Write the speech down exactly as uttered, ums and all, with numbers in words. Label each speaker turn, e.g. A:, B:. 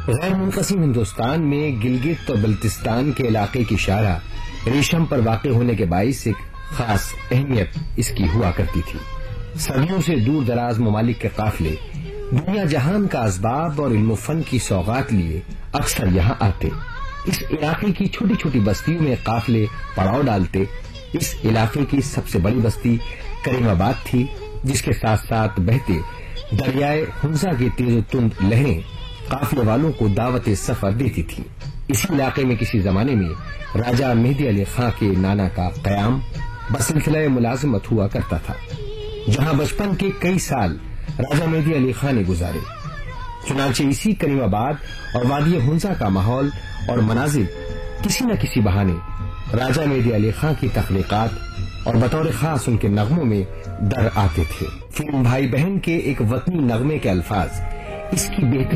A: غیر منقسم ہندوستان میں گلگت اور بلتستان کے علاقے کی شاہراہ ریشم پر واقع ہونے کے باعث ایک خاص اہمیت اس کی ہوا کرتی تھی۔ صدیوں سے دور دراز ممالک کے قافلے دنیا جہان کا اسباب اور علم و فن کی سوغات لیے اکثر یہاں آتے۔ اس علاقے کی چھوٹی چھوٹی بستیوں میں قافلے پڑاؤ ڈالتے۔ اس علاقے کی سب سے بڑی بستی کریم آباد تھی، جس کے ساتھ ساتھ بہتے دریائے ہنزا کی تیز و تند لہریں قافلے والوں کو دعوت سفر دیتی تھی۔ اسی علاقے میں کسی زمانے میں راجہ مہدی علی خاں کے نانا کا قیام بسلسلہ ملازمت ہوا کرتا تھا، جہاں بچپن کے کئی سال راجہ مہدی علی خاں نے گزارے۔ چنانچہ اسی کریم آباد اور وادی ہنزا کا ماحول اور مناظر کسی نہ کسی بہانے راجہ مہدی علی خاں کی تخلیقات اور بطور خاص ان کے نغموں میں در آتے تھے۔ فلم بھائی بہن کے ایک وطنی نغمے کے الفاظ اس کی بہترین